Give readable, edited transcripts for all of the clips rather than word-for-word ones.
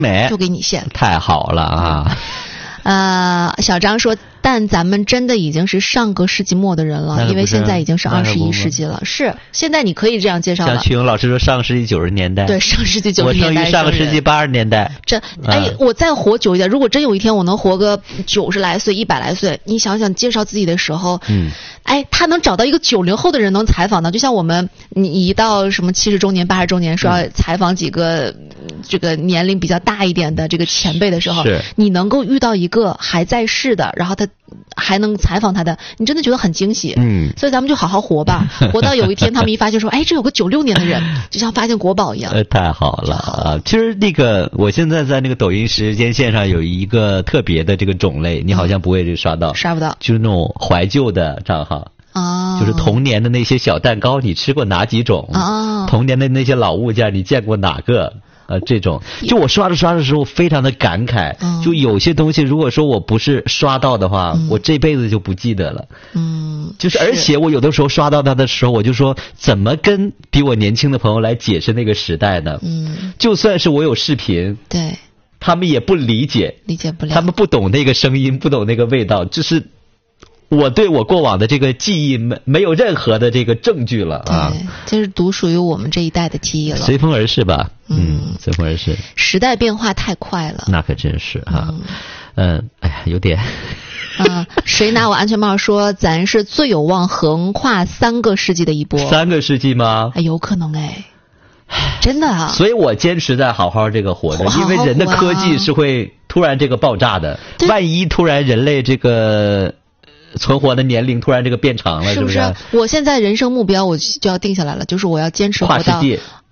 美就给你献。 太好了啊！ 小张说，但咱们真的已经是上个世纪末的人了，因为现在已经是21世纪了。是，现在你可以这样介绍了。 像曲勇老师说，上个世纪90年代。 对，上世纪90年代。 我生于上个世纪80年代。 我再活久一点，如果真有一天我能活个90来岁、100来岁，你想想介绍自己的时候，他能找到一个90后的人能采访的，就像你一到什么70周年、80周年说要采访几个这个年龄比较大一点的这个前辈的时候，你能够遇到一个还在世的，然后他还能采访他的，你真的觉得很惊喜。所以咱们就好好活吧，活到有一天他们一发现说，这有个96年的人，就像发现国宝一样。 太好了啊！其实我现在在那个抖音时间线上有一个特别的这个种类，你好像不会刷到， 刷不到， 就是那种怀旧的账号。就是童年的那些小蛋糕，你吃过哪几种？童年的那些老物件，你见过哪个？这种，就我刷着刷着的时候，非常的感慨。就有些东西，如果说我不是刷到的话，我这辈子就不记得了。就是而且我有的时候刷到它的时候，我就说，怎么跟比我年轻的朋友来解释那个时代呢？就算是我有视频， 对， 他们也不理解不了，他们不懂那个声音，不懂那个味道，就是。我对我过往的这个记忆没有任何的这个证据了啊！ 对，这是独属于我们这一代的记忆了。 随风而逝吧，随风而逝。 时代变化太快了， 那可真是啊，有点。 谁拿我安全帽说咱是最有望横跨3个世纪的一波 ？3个世纪吗？ 有可能真的啊！ 所以我坚持在好好这个活着，因为人的科技是会突然这个爆炸的，万一突然人类这个。存活的年龄突然这个变长了，是不是？ 我现在人生目标我就要定下来了，就是我要坚持活到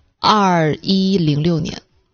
2106年。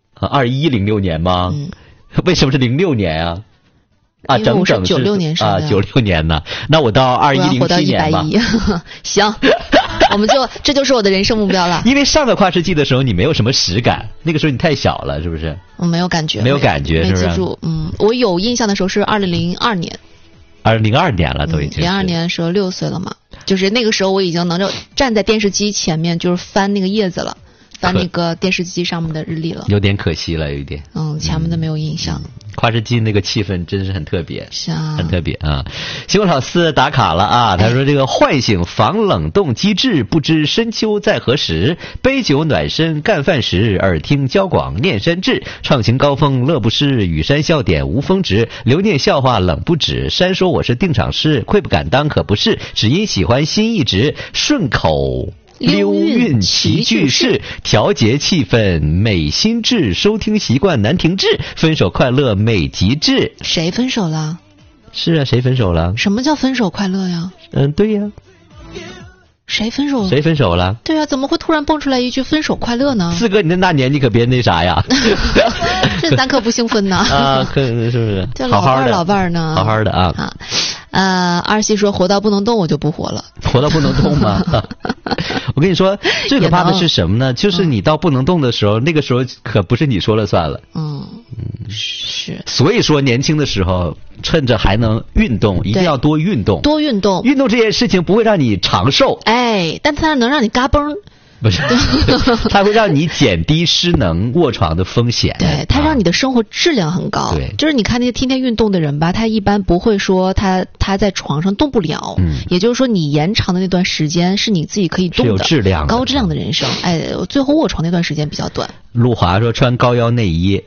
2106年吗？为什么是06年啊？整整是 96年生的 96年呢？那我到2107年吧。 行，这就是我的人生目标了。 因为上个跨世纪的时候你没有什么实感，那个时候你太小了，是不是？ 我没有感觉， 没有感觉，是不是？ 没记住。我有印象的时候是2002年。 2002年了，都已经。 02年的时候6岁了嘛，就是那个时候我已经能够站在电视机前面，就是翻那个页子了，翻那个电视机上面的日历了。 有点可惜了，有一点。 前面的没有印象。 跨世纪那个气氛真是很特别， 是啊， 很特别啊！星光老四打卡了啊！他说这个唤醒防冷冻机制，不知深秋在何时？杯酒暖身干饭时，耳听交广念山志。畅行高峰乐不失，雨山笑点无峰值。留念笑话冷不止，山说我是定场诗，愧不敢当可不是，只因喜欢心一直顺口。溜韵齐句式，调节气氛美心智，收听习惯难停滞，分手快乐美极致。 谁分手了？ 是啊，谁分手了？ 什么叫分手快乐呀？ 对呀。 谁分手了？ 谁分手了？ 对啊，怎么会突然蹦出来一句分手快乐呢？ 四哥，你那大年纪可别那啥呀！ 这咱可不兴奋呢。 是不是？ 这老伴儿呢？ 好好的啊。 二西说活到不能动我就不活了。 活到不能动吗？我跟你说，最可怕的是什么呢？就是你到不能动的时候，那个时候可不是你说了算了。 是。 所以说，年轻的时候趁着还能运动，一定要多运动。 多运动。 运动这件事情不会让你长寿， 但它能让你嘎嘣。 不是，它会让你减低失能卧床的风险。 对，它让你的生活质量很高。 对， 就是你看那些天天运动的人吧，他一般不会说他在床上动不了。也就是说，你延长的那段时间是你自己可以动的， 是有质量的高质量的人生。最后卧床那段时间比较短。 陆华说穿高腰内衣。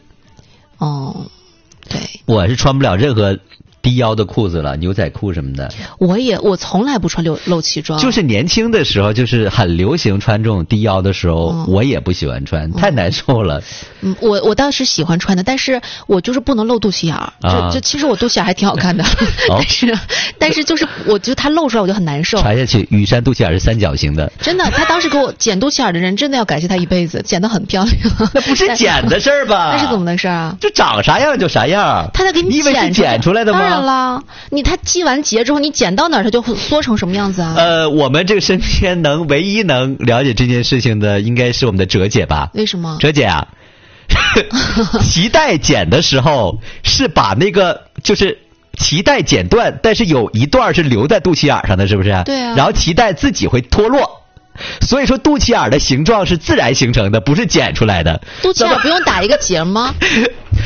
对， 我是穿不了任何低腰的裤子了，牛仔裤什么的。 我从来不穿露脐装。 就是年轻的时候，就是很流行穿这种低腰的时候，我也不喜欢穿，太难受了。 我倒是喜欢穿的，但是我就是不能露肚脐眼儿。其实我肚脐眼还挺好看的，但是就是我觉得它露出来我就很难受。 传下去，雨山肚脐眼是三角形的。 真的，他当时给我剪肚脐眼的人真的要感谢他一辈子，剪得很漂亮。 那不是剪的事儿吧？ 那是怎么的事儿啊？ 就长啥样就啥样。 他在给你以为是剪出来的吗？ 当然了，他系完结之后，你剪到哪儿它就缩成什么样子啊？ 我们这个身边唯一能了解这件事情的，应该是我们的哲姐吧？ 为什么？ 哲姐啊，脐带剪的时候是把那个就是脐带剪断，但是有一段是留在肚脐眼上的，是不是？ 对啊。 然后脐带自己会脱落。所以说肚脐眼的形状是自然形成的，不是剪出来的。 肚脐眼不用打一个结吗？